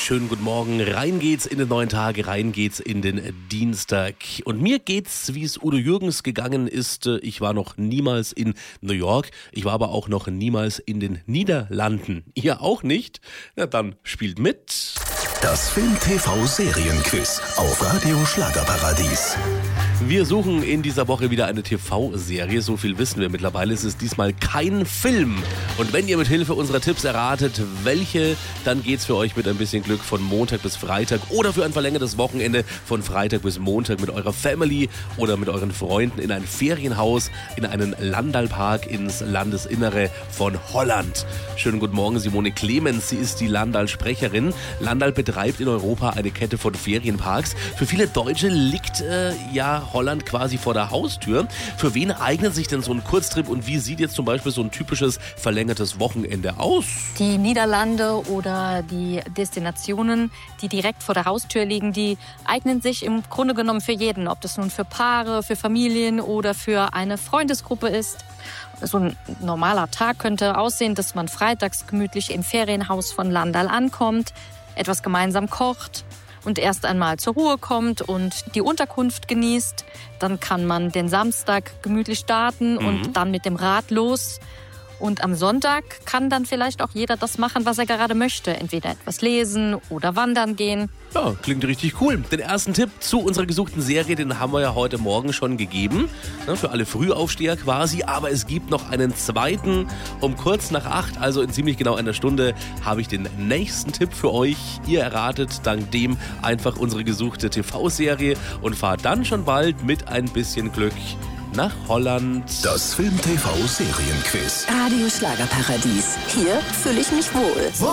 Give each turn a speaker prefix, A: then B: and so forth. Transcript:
A: Schönen guten Morgen. Rein geht's in den neuen Tag, rein geht's in den Dienstag. Und mir geht's, wie es Udo Jürgens gegangen ist. Ich war noch niemals in New York. Ich war aber auch noch niemals in den Niederlanden. Ihr auch nicht? Na dann spielt mit.
B: Das Film-TV-Serienquiz auf Radio Schlagerparadies.
A: Wir suchen in dieser Woche wieder eine TV-Serie. So viel wissen wir mittlerweile. Es ist diesmal kein Film. Und wenn ihr mit Hilfe unserer Tipps erratet, welche, dann geht's für euch mit ein bisschen Glück von Montag bis Freitag oder für ein verlängertes Wochenende von Freitag bis Montag mit eurer Family oder mit euren Freunden in ein Ferienhaus, in einen Landalpark ins Landesinnere von Holland. Schönen guten Morgen, Simone Clemens. Sie ist die Landal-Sprecherin. Landal betreibt in Europa eine Kette von Ferienparks. Für viele Deutsche liegt Holland quasi vor der Haustür. Für wen eignet sich denn so ein Kurztrip und wie sieht jetzt zum Beispiel so ein typisches verlängertes Wochenende aus?
C: Die Niederlande oder die Destinationen, die direkt vor der Haustür liegen, die eignen sich im Grunde genommen für jeden. Ob das nun für Paare, für Familien oder für eine Freundesgruppe ist. So ein normaler Tag könnte aussehen, dass man freitags gemütlich im Ferienhaus von Landal ankommt, etwas gemeinsam kocht und erst einmal zur Ruhe kommt und die Unterkunft genießt. Dann kann man den Samstag gemütlich starten und dann mit dem Rad los. Und am Sonntag kann dann vielleicht auch jeder das machen, was er gerade möchte. Entweder etwas lesen oder wandern gehen.
A: Ja, klingt richtig cool. Den ersten Tipp zu unserer gesuchten Serie, den haben wir ja heute Morgen schon gegeben. Für alle Frühaufsteher quasi. Aber es gibt noch einen zweiten um kurz nach 8, also in ziemlich genau einer Stunde, habe ich den nächsten Tipp für euch. Ihr erratet dank dem einfach unsere gesuchte TV-Serie und fahrt dann schon bald mit ein bisschen Glück nach Holland.
B: Das Film-TV-Serienquiz.
D: Radio Schlagerparadies. Hier fühle ich mich wohl.